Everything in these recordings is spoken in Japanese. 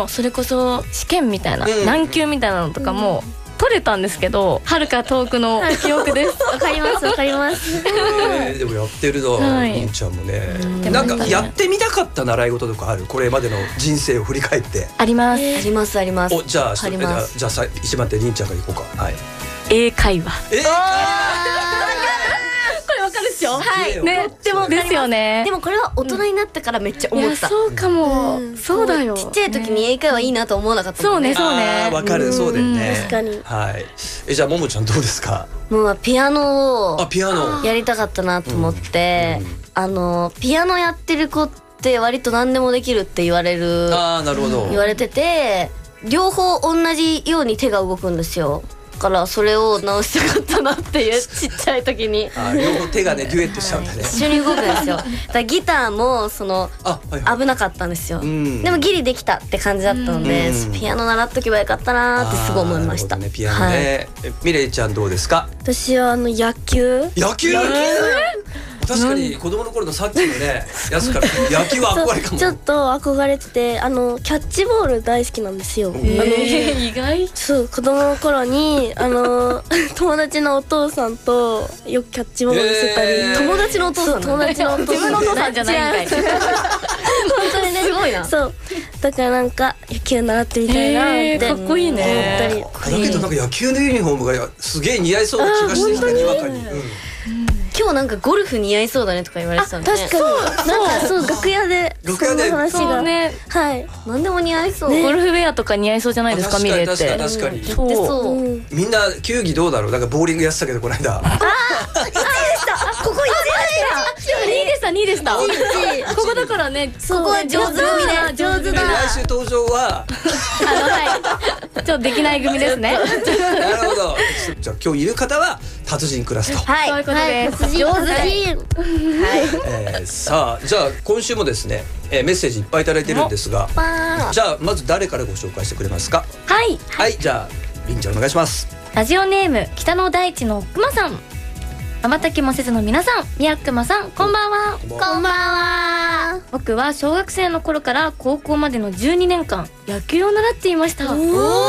のそれこそ試験みたいな、難級みたいなのとかも取れたんですけど、遥か遠くの記憶です。 わかりますわかります。 でもやってるのりんちゃんもね。なんかやってみたかった習い事とかある？これまでの人生を振り返って。 あります。 ありますあります。 お、じゃあ一番手りんちゃんからいこうか。はい。 英会話。 これわかるっしょ？はい。 ね、でもですよね。 でもこれは大人になってからめっちゃ思った。 そうかも。そうだよ。 ちっちゃい時に英会話いいなと思わなかったもんね。そうね。 わかる、そうだよね。 確かに。 はい。じゃあももちゃんどうですか？ もうピアノをピアノやりたかったなと思って、ピアノやってる子って割と何でもできるって言われる。 なるほど。 言われてて、両方同じように手が動くんですよ。だからそれを直したかったなっていうちっちゃい時に。 両方手がねデュエットしちゃうんだね。 一緒に動くんですよ。だからギターも危なかったんですよ。でもギリできたって感じだったので、ピアノ習っとけばよかったなってすごい思いました。 ピアノね。ミレイちゃんどうですか？ 私は野球。 確かに子供の頃のさっきのねやつから野球は憧れかも。 ちょっと憧れてて、キャッチボール大好きなんですよ。 意外。 そう、子供の頃に友達のお父さんとよくキャッチボールしてたり。 友達のお父さん。 友達のお父さん。 自分のお父さんじゃないんかい。 本当にね、すごいな。 そう。だからなんか野球習ってみたいなってかっこいいね。 だけどなんか野球のユニフォームがすげえ似合いそうな気がしてきた、にわかに。 今日なんかゴルフ似合いそうだねとか言われてたんで。 確かに。なんかそう楽屋でそんな話が。はい。 何でも似合いそう。 ゴルフウェアとか似合いそうじゃないですか、ミレって。 確かに。 そう。 みんな球技どうだろう。なんかボーリングやってたけどこの間。 1位でした。ここ1位でした。 2位でした。ここだからね。 ここは上手組で。上手だ。 来週登場はちょっとできない組ですね。 なるほど。じゃあ今日いる方は達人クラスと。 はい。 そういうことです。 上手。 はい。さあじゃあ今週もですねメッセージいっぱいいただいてるんですが、じゃあまず誰からご紹介してくれますか？ はい。 はい。じゃありんちゃんお願いします。 ラジオネーム北の大地のくまさん。瞬きもせずの皆さん、みやくまさん、こんばんは。 こんばんは。 僕は小学生の頃から高校までの12年間野球を習っていました。長い。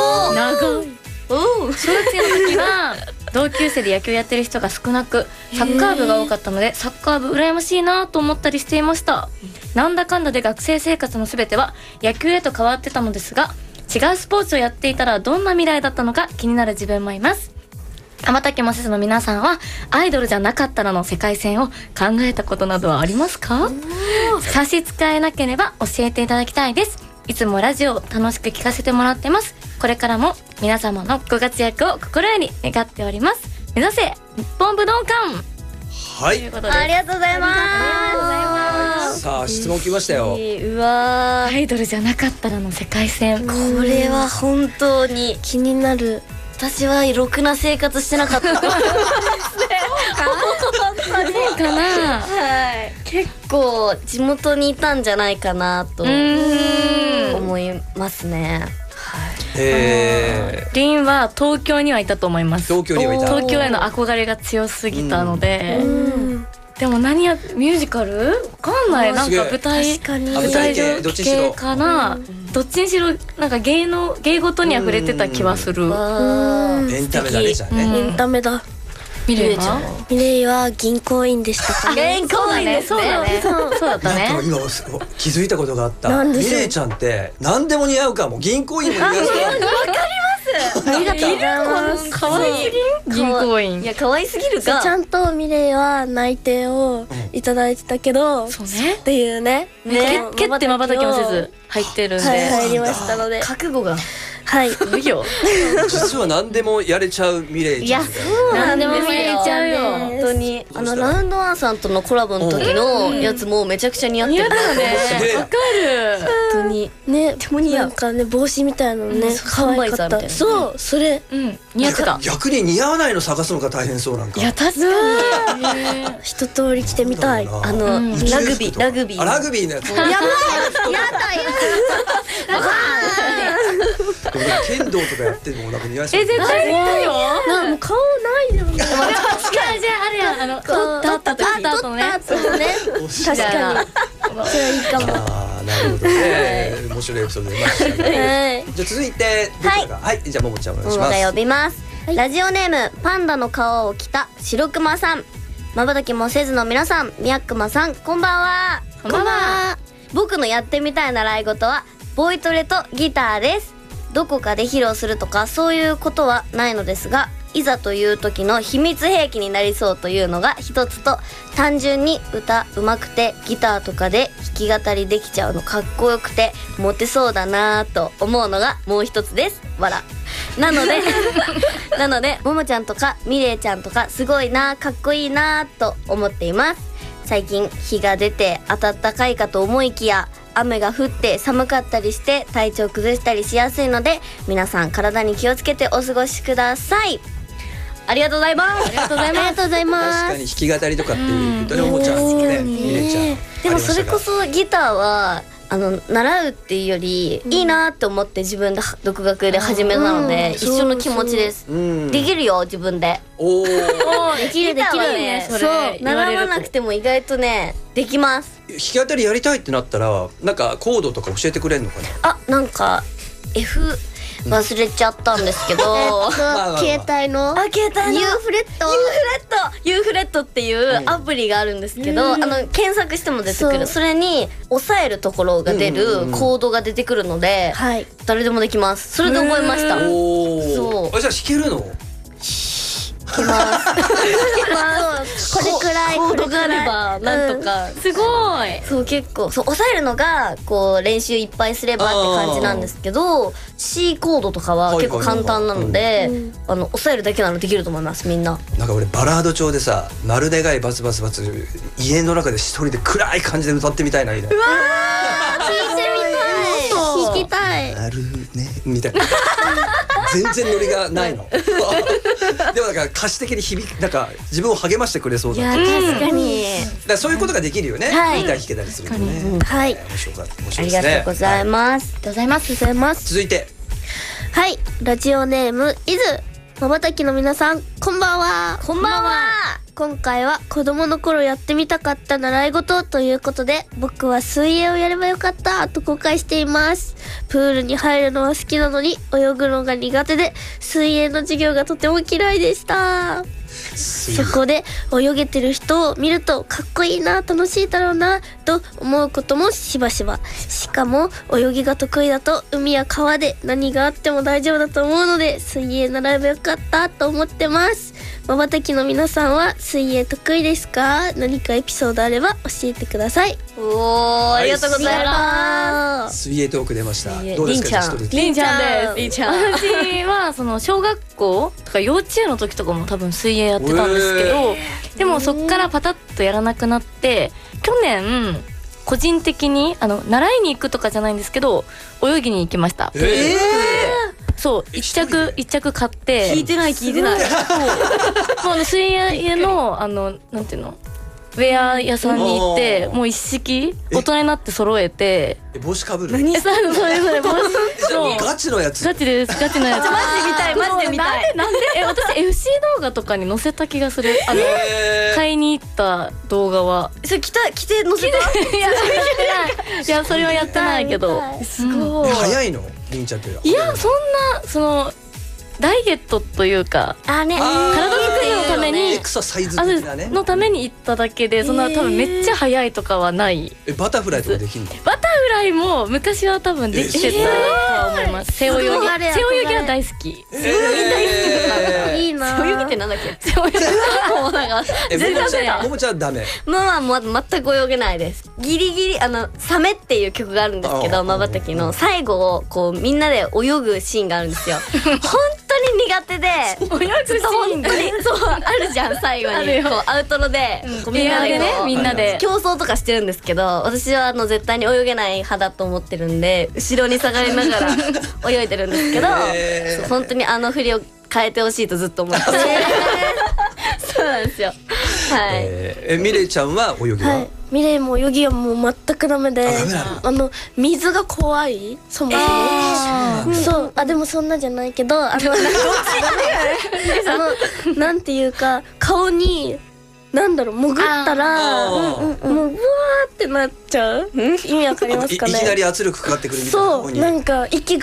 小学生の時は同級生で野球やってる人が少なく、サッカー部が多かったのでサッカー部羨ましいなと思ったりしていました。なんだかんだで学生生活のすべては野球へと変わってたのですが、違うスポーツをやっていたらどんな未来だったのか気になる自分もいます。瞬きもせずの皆さんはアイドルじゃなかったらの世界線を考えたことなどはありますか？差し支えなければ教えていただきたいです。いつもラジオを楽しく聞かせてもらってます。これからも皆様のご活躍を心より願っております。目指せ日本武道館。 はい。 ありがとうございます。 さあ質問来ましたよ。 うわアイドルじゃなかったらの世界線。 これは本当に気になる。 私はろくな生活してなかった。そうかな。 はい。結構地元にいたんじゃないかなと思いますね。 りんは東京にはいたと思います。 東京にはいた。 東京への憧れが強すぎたので。でもミュージカルわかんない。なんか舞台上系かな。どっちにしろなんか芸事には触れてた気はする。 エンタメだね。じゃあね。 エンタメだ。 ミレイは？ ミレイは銀行員でしたかね。 銀行員ですね。 そうだったね。 今気づいたことがあった。ミレイちゃんって何でも似合うかも。銀行員も似合う。わかります。 ありがとうございます。 可愛すぎん？銀行員。 いや可愛すぎるか。 ちゃんとミレイは内定をいただいてたけど、 そうね。 っていうね。 蹴って瞬きもせず入ってるんで。 入りましたので。 覚悟が。 はい。 いいよ。 実は何でもやれちゃうミレイちゃん。 いや、何でも見れちゃうよ。 本当にラウンドワンさんとのコラボの時のやつもめちゃくちゃ似合ってる。 似合うね。わかる。 本当にね、なんかね帽子みたいなのね可愛かった。そうそれ似合ってた。 逆に似合わないの探すのが大変そうなんか。 いや確かに。 一通り着てみたい。 ラグビーラグビーのやつ。 やばい。やだ。 剣道とかやってもなんか似合いそう。 絶対似合うよ。 なんもう顔ないよね。 確かにじゃああれや取った後のね。 確かに。それいいかも。 なるほどね。面白いエピソード出ましたね。じゃあ続いてどちらか。はい、じゃあももちゃんお願いします。 ももが呼びます。ラジオネームパンダの皮を着た白熊さん。瞬きもせずの皆さん、みやくまさん、こんばんは。 こんばんは。 僕のやってみたい習い事はボイトレとギターです。どこかで披露するとかそういうことはないのですが、いざという時の秘密兵器になりそうというのが一つと、単純に歌うまくてギターとかで弾き語りできちゃうのかっこよくてモテそうだなと思うのがもう一つです。わら。なのでももちゃんとかみれいちゃんとかすごいな、かっこいいなと思っています。最近日が出て暖かいかと思いきや、雨が降って寒かったりして体調崩したりしやすいので、皆さん体に気をつけてお過ごしください。ありがとうございます。 ありがとうございます。ありがとうございます。 確かに弾き語りとかっていうとね、おもちゃんね、みれちゃん。 でもそれこそギターは習うっていうよりいいなって思って自分で独学で始めたので、一緒の気持ちです。できるよ自分で。 おお。できるね。そう、習わなくても意外とねできます。 弾き語りやりたいってなったら、なんかコードとか教えてくれるのかな。 なんか F忘れちゃったんですけど、 携帯の携帯のユーフレットっていうアプリがあるんですけど、検索しても出てくる。それに押さえるところが出るコードが出てくるので、誰でもできます。それで覚えました。 そう。じゃあ弾けるの？ これくらいコードがあればなんとか。 すごい。 そう、結構そう押さえるのがこう練習いっぱいすればって感じなんですけど、C コードとかは結構簡単なので、押さえるだけならできると思います。みんな。 なんか俺バラード調でさ、丸願いバツバツバツ家の中で一人で暗い感じで歌ってみたいなみたいな。 うわー、聞いてみたい。 聞きたい。 なるねみたいな。全然ノリがないの。でもなんか歌詞的になんか自分を励ましてくれそうだ。 いや確かに。 だからそういうことができるよね。ギター弾けたりするのね。 はい。 面白かった。面白いですね。ありがとうございます。 ありがとうございます。 続いて。 はい、ラジオネームいず。瞬きの皆さん、こんばんは。 こんばんは。 今回は子供の頃やってみたかった習い事ということで、僕は水泳をやればよかったと後悔しています。プールに入るのは好きなのに泳ぐのが苦手で、水泳の授業がとても嫌いでした。そこで泳げてる人を見るとかっこいいな、楽しいだろうなと思うこともしばしば。しかも泳ぎが得意だと海や川で何があっても大丈夫だと思うので、水泳習えばよかったと思ってます。瞬きの皆さんは水泳得意ですか？何かエピソードあれば教えてください。 おー、ありがとうございます。 水泳トーク出ました。どうですか？ りんちゃんです。りんちゃん。 私はその小学校とか幼稚園の時とかも多分水泳やってたんですけど、でもそっからパタッとやらなくなって、去年個人的に習いに行くとかじゃないんですけど、泳ぎに行きました。そう一着買って。 聞いてない。 そうもう水泳のなんていうの、ウェア屋さんに行って、もう一式大人になって揃えて。 帽子かぶる？ 何？それ帽子。 ガチのやつ。 ガチです。ガチのやつ。 マジで見たい。マジで見たい。 なんで私 FC 動画とかに載せた気がする。買いに行った動画は。 それ着て載せた？ いやそれはやってないけど。 すごい。 早いの？りんちゃんって。 いやそんなダイエットというか、体作りのためにエクササイズ的なねのために行っただけで、そんな多分めっちゃ速いとかはない。 バタフライとかできるの？ バタフライも昔は多分できてたとは思います。背泳ぎは大好き。 いいな。 背泳ぎってなんだっけ？背泳ぎもうなんか全然忘れた。 ももちゃんダメ？ ママも全く泳げないです。ギリギリサメっていう曲があるんですけど、瞬きの最後をこうみんなで泳ぐシーンがあるんですよ。本当に苦手で、 泳ぐシーン本当にそうあるじゃん、最後にこうアウトロでみんなで競争とかしてるんですけど、私は絶対に泳げない派だと思ってるんで、後ろに下がりながら泳いでるんですけど、本当に振りを変えてほしいとずっと思ってそうなんですよ。はい。 みれちゃんは泳ぎは？ ミレイも泳ぎはもう全くダメで、水が怖い、そもそも。そう、でもそんなじゃないけど、なんていうか顔になんだろう、潜ったらもうブワーってなっちゃう。意味わかりますかね。 いきなり圧力かかってくるみたいな。 そう、なんか息